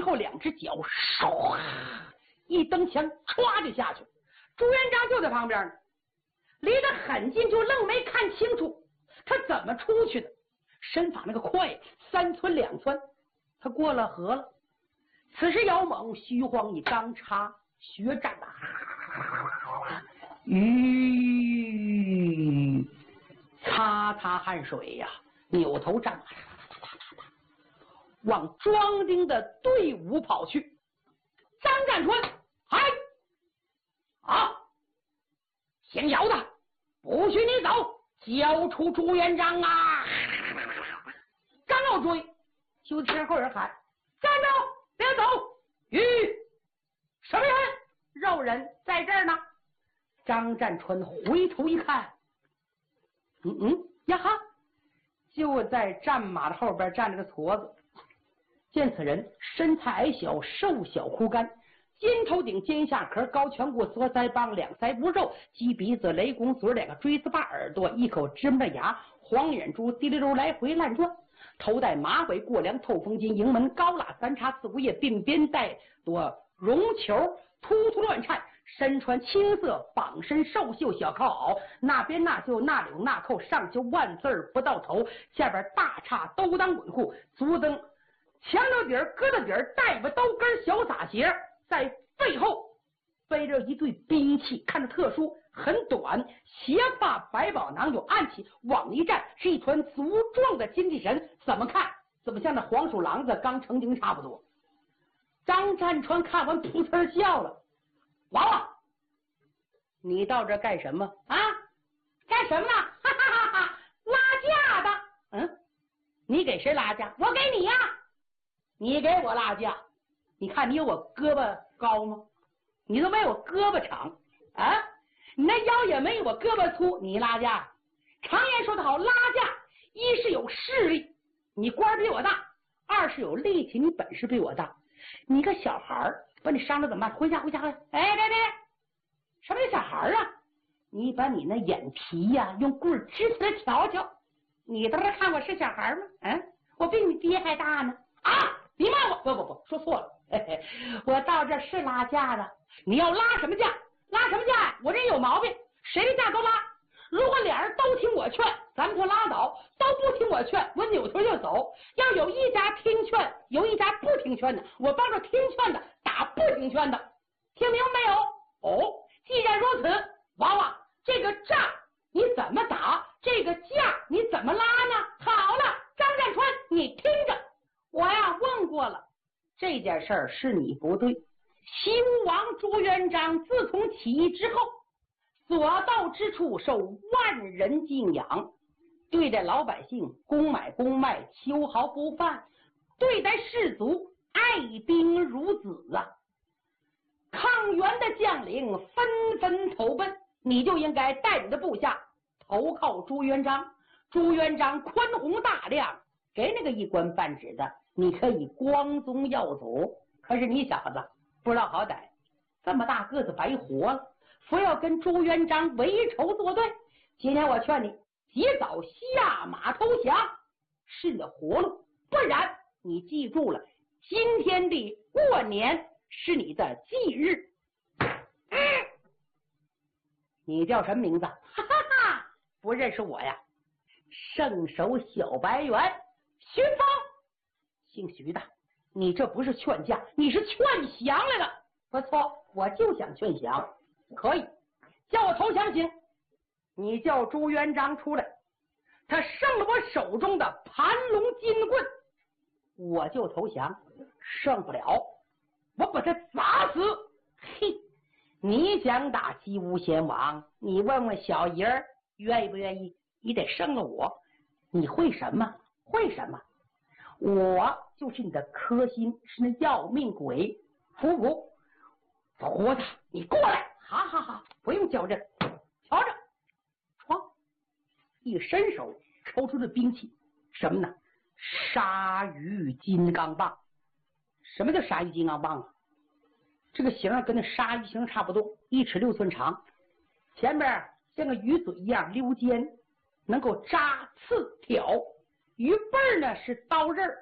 后两只脚唰一蹬枪，歘就下去。朱元璋就在旁边呢，离得很近，就愣没看清楚他怎么出去的。身法那个快，3窜2窜，他过了河了。此时姚猛虚晃一钢叉，血战的擦擦汗水呀，扭头战马往庄丁的队伍跑去。张占春，嗨啊！姓姚的，不许你走，交出朱元璋啊！刚要追，就听后人喊：“站住，别走！”什么人？肉人在这儿呢。张占春回头一看，呀哈，就在战马的后边站着个矬子。见此人身材矮小，瘦小枯干，尖头顶，尖下壳，高颧骨，缩腮帮，两腮不肉，鸡鼻子，雷公嘴，两个锥子把耳朵，一口芝麻牙，黄眼珠滴溜溜来回乱转，头戴马尾，过梁透风巾，营门高喇3叉4-5叶，鬓边带朵绒球，突突乱颤，身穿青色绑身瘦袖小靠袄，那边那袖那领那扣，上绣万字不到头，下边大叉都当滚裤，足蹬墙头底儿疙瘩底儿，带把刀根小撒鞋，在背后背着一对兵器，看着特殊，很短，斜发百宝囊有暗器，往一站是一团足壮的金地神，怎么看怎么像那黄鼠狼子刚成精差不多。张占川看完噗呲笑了：“娃娃，你到这干什么啊？干什么呢？哈哈哈哈！拉架的。你给谁拉架？我给你呀。你给我拉架，你看你有我胳膊高吗？你都没我胳膊长啊！你那腰也没我胳膊粗，你拉架？常言说得好，拉架一是有势力，你官比我大；二是有力气，你本事比我大。你个小孩儿，把你伤了怎么办？回家！哎，别！什么小孩啊？你把你那眼皮呀，用棍支起来瞧瞧。你都是看我是小孩吗？我比你爹还大呢！啊！你骂我？不，说错了。我到这是拉架的。你要拉什么架？拉什么架呀？我这有毛病，谁的架都拉。如果俩人都听我劝，咱们就拉倒；都不听我劝，我扭头就走。要有一家听劝，有一家不听劝的，我帮着听劝的打不听劝的，听明白没有？既然如此，娃娃，这个仗你怎么打？这个架你怎么拉呢？好了，张占川，你听着，我呀问过了，这件事儿是你不对。西吴王朱元璋自从起义之后，所到之处受万人敬仰，对待老百姓公买公卖，秋毫不犯，对待士卒爱兵如子啊。抗元的将领纷纷投奔，你就应该带你的部下投靠朱元璋。朱元璋宽宏大量，给那个一官半职的，你可以光宗耀祖。可是你小子不知道好歹，这么大个子白活了，非要跟朱元璋为仇作对。今天我劝你及早下马投降，是你的活路，不然你记住了，今天的过年是你的忌日。你叫什么名字？哈哈哈，不认识我呀？圣手小白猿徐峰，姓徐的。你这不是劝架，你是劝降来了。不错，我就想劝降，可以叫我投降行。你叫朱元璋出来，他胜了我手中的盘龙金棍，我就投降。胜不了，我把他砸死。嘿，你想打击吴贤王，你问问小爷儿愿意不愿意？你得胜了我。你会什么？会什么？我就是你的克星，是那要命鬼。服不？活的，你过来！哈，不用较真，瞧着，唰，一伸手抽出这兵器，什么呢？鲨鱼金刚棒。什么叫鲨鱼金刚棒啊？这个形跟那鲨鱼形差不多，1尺6寸长，前边像个鱼嘴一样溜尖，能够扎刺挑。鱼背呢是刀刃，